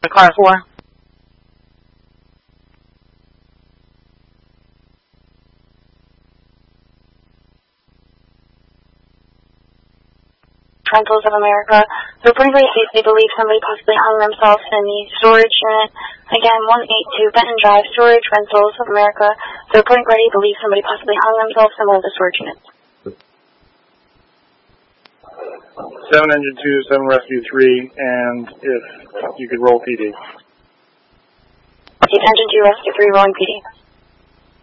the car for? Rentals of America. The reporting party states they believe somebody possibly hung themselves in the storage unit. Again, 182 Benton Drive, Storage Rentals of America. The reporting party believes somebody possibly hung themselves in one of the storage units. 7 Engine 2, 7 Rescue 3, and if you could roll PD. Engine 2, Rescue 3, rolling PD.